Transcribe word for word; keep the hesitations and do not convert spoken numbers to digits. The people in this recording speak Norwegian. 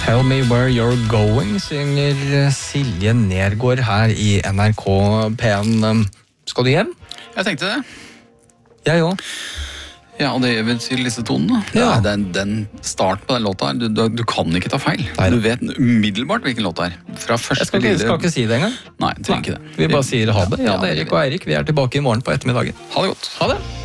Tell me where you're going, synger Silje Nergård her i N R K P en. Skal du hjem? Jeg tenkte det. Jeg også. Ja, og det gjør vi til disse tonene. Ja. Det er den, den start på den låta her. Du, du, du kan ikke ta feil. Nei. Du vet umiddelbart hvilken låt det er. Fra første Jeg skal ikke, skal ikke si det engang. Nei, jeg trenger ikke det. Vi bare sier ha det. Ja, Ja, det er Erik og Eirik. Vi er tilbake i morgen på ettermiddagen. Ha det godt. Ha det.